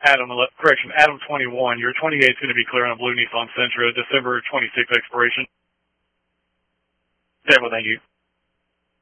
Adam 21. Your 28 is going to be clear on a blue Nissan Sentra, December 26th expiration. Thank you.